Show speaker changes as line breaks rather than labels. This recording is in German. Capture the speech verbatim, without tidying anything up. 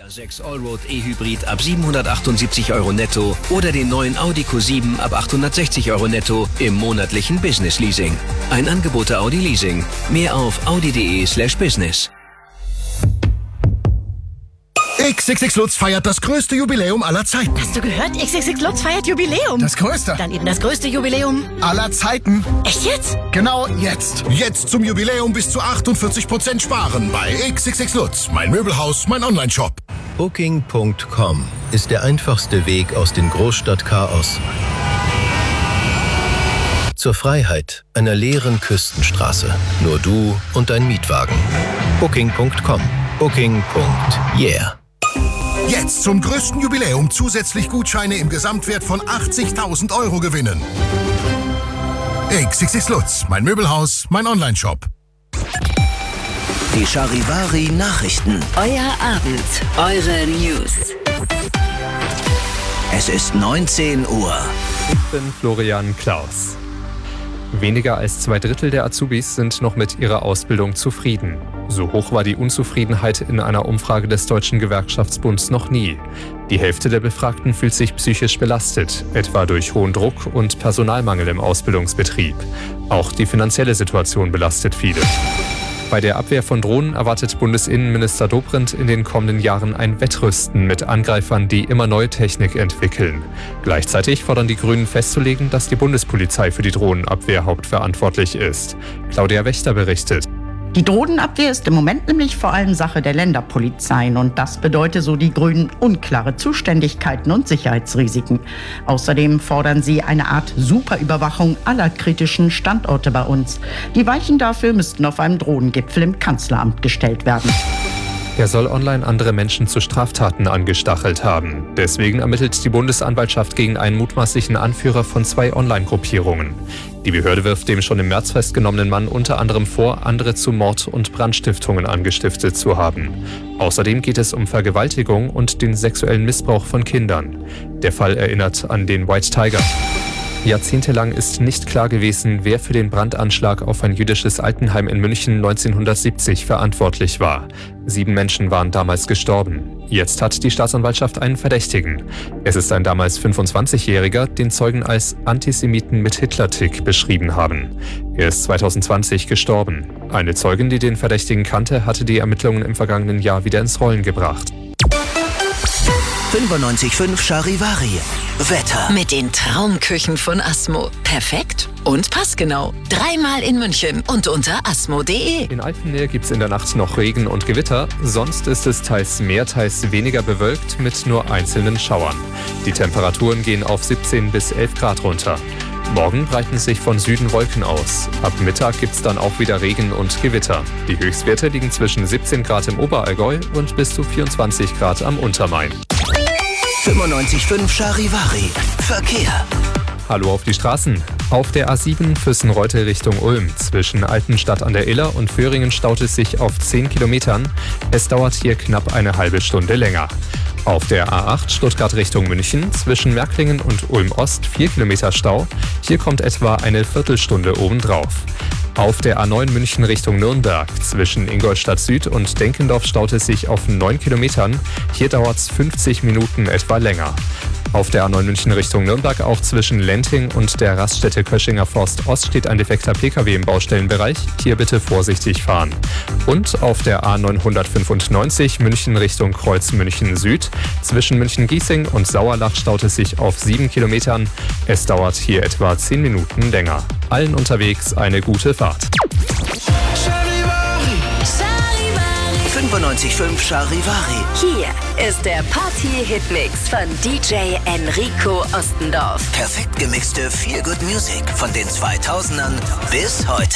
A sechs Allroad E-Hybrid ab siebenhundertachtundsiebzig Euro netto oder den neuen Audi Q sieben ab achthundertsechzig Euro netto im monatlichen Business Leasing. Ein Angebot der Audi Leasing. Mehr auf audi.de slash business.
X X X Lutz feiert das größte Jubiläum aller Zeiten.
Hast du gehört? X X X Lutz feiert Jubiläum.
Das größte?
Dann eben das größte Jubiläum
aller Zeiten.
Echt jetzt?
Genau jetzt. Jetzt zum Jubiläum bis zu achtundvierzig Prozent sparen bei X X X Lutz. Mein Möbelhaus, mein Online-Shop.
Booking Punkt com ist der einfachste Weg aus dem Großstadtchaos zur Freiheit einer leeren Küstenstraße. Nur du und dein Mietwagen. Booking Punkt com. Booking. Yeah.
Jetzt zum größten Jubiläum zusätzlich Gutscheine im Gesamtwert von achtzigtausend Euro gewinnen. X X X Lutz, mein Möbelhaus, mein Online-Shop.
Die Charivari Nachrichten.
Euer Abend, eure News.
Es ist neunzehn Uhr.
Ich bin Florian Klaus. Weniger als zwei Drittel der Azubis sind noch mit ihrer Ausbildung zufrieden. So hoch war die Unzufriedenheit in einer Umfrage des Deutschen Gewerkschaftsbunds noch nie. Die Hälfte der Befragten fühlt sich psychisch belastet, etwa durch hohen Druck und Personalmangel im Ausbildungsbetrieb. Auch die finanzielle Situation belastet viele. Bei der Abwehr von Drohnen erwartet Bundesinnenminister Dobrindt in den kommenden Jahren ein Wettrüsten mit Angreifern, die immer neue Technik entwickeln. Gleichzeitig fordern die Grünen festzulegen, dass die Bundespolizei für die Drohnenabwehr hauptverantwortlich ist. Claudia Wächter berichtet.
Die Drohnenabwehr ist im Moment nämlich vor allem Sache der Länderpolizeien und das bedeutet, so die Grünen, unklare Zuständigkeiten und Sicherheitsrisiken. Außerdem fordern sie eine Art Superüberwachung aller kritischen Standorte bei uns. Die Weichen dafür müssten auf einem Drohnengipfel im Kanzleramt gestellt werden.
Er soll online andere Menschen zu Straftaten angestachelt haben. Deswegen ermittelt die Bundesanwaltschaft gegen einen mutmaßlichen Anführer von zwei Online-Gruppierungen. Die Behörde wirft dem schon im März festgenommenen Mann unter anderem vor, andere zu Mord- und Brandstiftungen angestiftet zu haben. Außerdem geht es um Vergewaltigung und den sexuellen Missbrauch von Kindern. Der Fall erinnert an den White Tiger. Jahrzehntelang ist nicht klar gewesen, wer für den Brandanschlag auf ein jüdisches Altenheim in München neunzehnhundertsiebzig verantwortlich war. Sieben Menschen waren damals gestorben. Jetzt hat die Staatsanwaltschaft einen Verdächtigen. Es ist ein damals fünfundzwanzigjähriger, den Zeugen als Antisemiten mit Hitlertick beschrieben haben. Er ist zweitausendzwanzig gestorben. Eine Zeugin, die den Verdächtigen kannte, hatte die Ermittlungen im vergangenen Jahr wieder ins Rollen gebracht.
fünfundneunzig Komma fünf Charivari. Wetter.
Mit den Traumküchen von Asmo. Perfekt und passgenau. Dreimal in München und unter asmo punkt de.
In Alpennähe gibt es in der Nacht noch Regen und Gewitter. Sonst ist es teils mehr, teils weniger bewölkt mit nur einzelnen Schauern. Die Temperaturen gehen auf siebzehn bis elf Grad runter. Morgen breiten sich von Süden Wolken aus. Ab Mittag gibt es dann auch wieder Regen und Gewitter. Die Höchstwerte liegen zwischen siebzehn Grad im Oberallgäu und bis zu vierundzwanzig Grad am Untermain.
fünfundneunzig Komma fünf Charivari. Verkehr.
Hallo auf die Straßen. Auf der A sieben Füssen-Reutte Richtung Ulm. Zwischen Altenstadt an der Iller und Föhringen staut es sich auf zehn Kilometern. Es dauert hier knapp eine halbe Stunde länger. Auf der A acht Stuttgart Richtung München zwischen Märklingen und Ulm-Ost vier Kilometer Stau. Hier kommt etwa eine Viertelstunde obendrauf. Auf der A neun München Richtung Nürnberg zwischen Ingolstadt Süd und Denkendorf staut es sich auf neun Kilometern. Hier dauert es fünfzig Minuten etwa länger. Auf der A neun München Richtung Nürnberg auch zwischen Lenting und der Raststätte Köschinger Forst Ost steht ein defekter Pkw im Baustellenbereich. Hier bitte vorsichtig fahren. Und auf der A neunhundertfünfundneunzig München Richtung Kreuz München Süd zwischen München-Giesing und Sauerlach staut es sich auf sieben Kilometern. Es dauert hier etwa zehn Minuten länger. Allen unterwegs eine gute Fahrt.
fünfundneunzig Komma fünf Charivari.
Hier ist der Party-Hitmix von D J Enrico Ostendorf.
Perfekt gemixte Feel-Good Music von den zweitausendern bis heute.